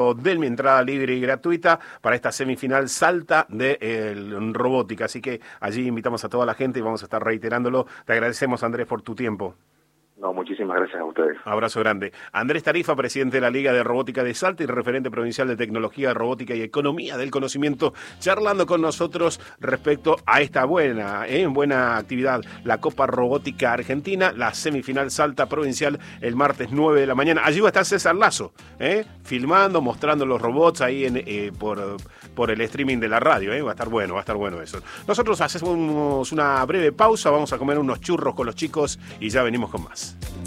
Denme entrada libre y gratuita para esta semifinal Salta de robótica. Así que allí invitamos a toda la gente y vamos a estar reiterándolo. Te agradecemos, Andrés, por tu tiempo. No, muchísimas gracias a ustedes. Abrazo grande. Andrés Tarifa, presidente de la Liga de Robótica de Salta y referente provincial de Tecnología, Robótica y Economía del Conocimiento, charlando con nosotros respecto a esta buena actividad, la Copa Robótica Argentina, la semifinal Salta provincial el martes 9 de la mañana. Allí va a estar César Lazo, filmando, mostrando los robots ahí por el streaming de la radio. Va a estar bueno eso. Nosotros hacemos una breve pausa, vamos a comer unos churros con los chicos y ya venimos con más.